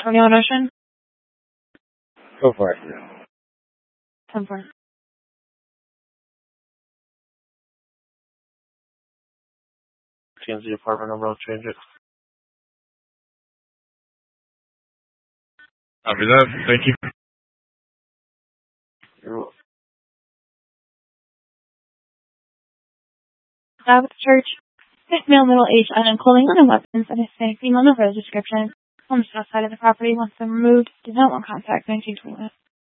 On the audition? Go for it. 10-4. Change the apartment number, I'll change it. Copy that. Thank you. You're welcome. Sabbath Church. Fit male, middle-aged, unknown clothing, unknown weapons, and Hispanic female, no further description. On the south side of the property, wants them removed. Does not want contact. 1921.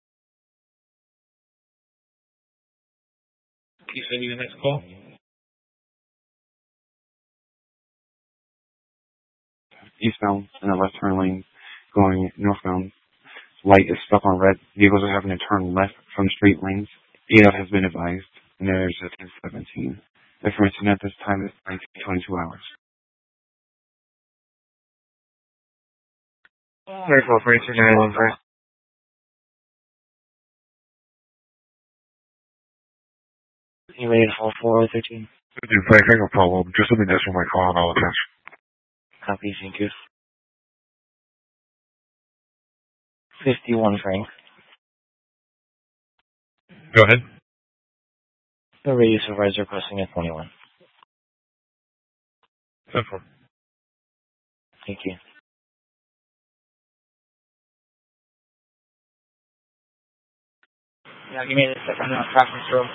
Can you send me the next call? Eastbound in the left turn lane, going northbound. Light is stuck on red. Vehicles are having to turn left from straight lanes. ADOT has been advised, and there's a 1017. Information at this time is 22 hours. Very cool. 4291. You ready to fall 413? Dude, Frank, no problem. Just let me know from my call and I'll attach. Copy, thank you. 51, Frank. Go ahead. The radio supervisor requesting at 21. 10-4. Thank you. Yeah, give me a second. I'm traffic through.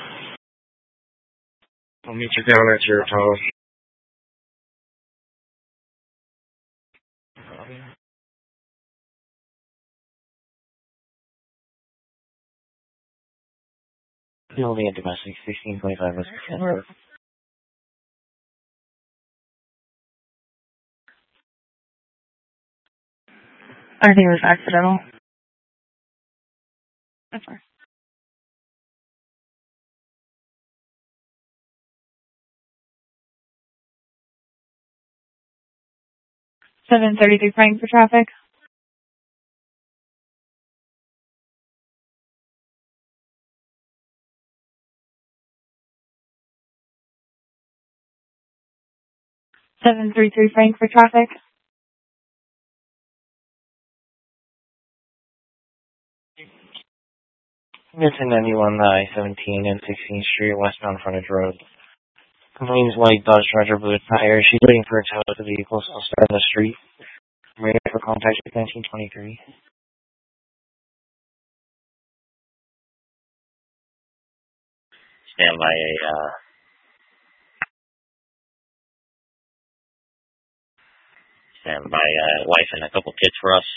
I'll meet you down at your tower. You'll be at domestic 1625 West Buchanan Road. I think it was accidental. That's fine. $7.33 Frank for traffic. $7.33 Frank for traffic. Missing anyone, I-17 and 16th Street, westbound frontage road. Complains white Dodge Charger blue tire. She's waiting for a tow with the vehicle, so I'll start on the street. I'm ready for contact with 1923. Stand by wife and a couple kids for us.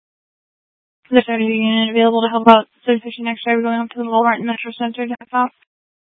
There's already a unit available to help out. 30 next driver going up to the Walmart Metro Center to help out.